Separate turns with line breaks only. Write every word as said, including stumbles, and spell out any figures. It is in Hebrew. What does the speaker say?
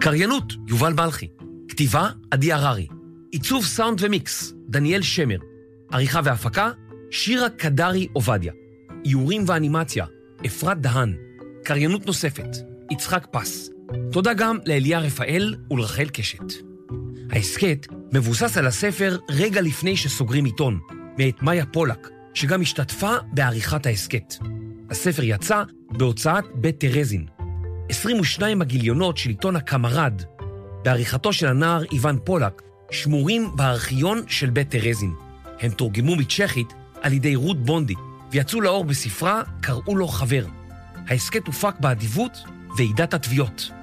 קריינות, יובל מלכי. כתיבה, עדי הררי. עיצוב סאונד ומיקס, דניאל שמר. עריכה והפקה, שירה קדרי עובדיה. איורים ואנימציה, אפרת דהן. קריינות נוספת, יצחק פס. תודה גם לאליה רפאל ולרחל קשת. העסקט מבוסס על הספר רגע לפני שסוגרים עיתון, מאת מאיה פולק, שגם השתתפה בעריכת העסקט. הספר יצא בהוצאת בית טרזין. עשרים ושתיים הגיליונות של עיתון הקמרד, בעריכתו של הנער איוון פולק, שמורים בארכיון של בית טרזין. הם תורגמו מצ'כית על ידי רות בונדי, ויצאו לאור בספרה קראו לו חבר. העסקט הופק באדיבות ועידת התביעות.